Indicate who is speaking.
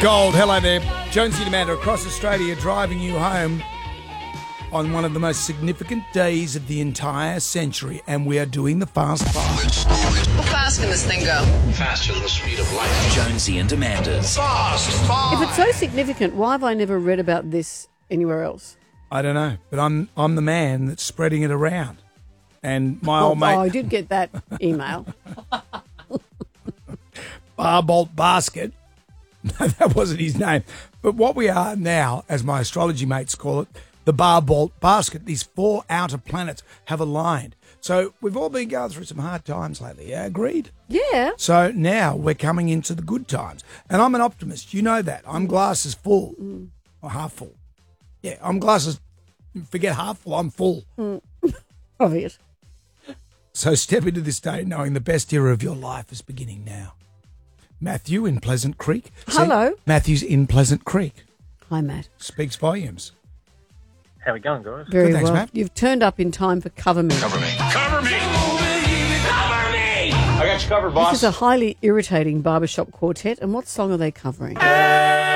Speaker 1: Gold, hello there. Jonesy and Amanda across Australia driving you home on one of the most significant days of the entire century, and we are doing the Fast Five.
Speaker 2: How fast can this thing go?
Speaker 3: Faster than the speed of light.
Speaker 4: Jonesy and Amanda's
Speaker 3: Fast Five.
Speaker 5: If it's so significant, why have I never read about this anywhere else?
Speaker 1: I don't know, but I'm the man that's spreading it around. And my old mate...
Speaker 5: Oh, I did get that email.
Speaker 1: Barbolt Basket. No, that wasn't his name. But what we are now, as my astrology mates call it, the Barbolt Basket. These 4 outer planets have aligned. So we've all been going through some hard times lately, yeah? Agreed?
Speaker 5: Yeah.
Speaker 1: So now we're coming into the good times. And I'm an optimist. You know that. I'm glasses full. Or half full. Yeah, I'm glasses, forget half full, I'm full.
Speaker 5: Obvious.
Speaker 1: So step into this day knowing the best era of your life is beginning now. Matthew in Pleasant Creek.
Speaker 5: Hello.
Speaker 1: Matthew's in Pleasant Creek.
Speaker 5: Hi, Matt.
Speaker 1: Speaks volumes.
Speaker 6: How we going, guys?
Speaker 5: Very
Speaker 1: Good, thanks,
Speaker 5: well.
Speaker 1: Matt.
Speaker 5: You've turned up in time for Cover Me.
Speaker 3: Cover me.
Speaker 4: Cover Me.
Speaker 3: I got you covered,
Speaker 5: This
Speaker 3: boss.
Speaker 5: is a highly irritating barbershop quartet, and what song are they covering?